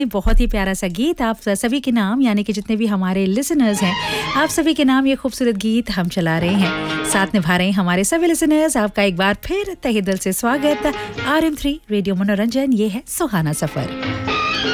बहुत ही प्यारा सा गीत आप सभी के नाम यानी कि जितने भी हमारे लिसनर्स हैं आप सभी के नाम ये खूबसूरत गीत हम चला रहे हैं साथ निभा रहे हैं हमारे सभी लिसनर्स। आपका एक बार फिर तहे दिल से स्वागत। RM3 रेडियो मनोरंजन, ये है सुहाना सफर।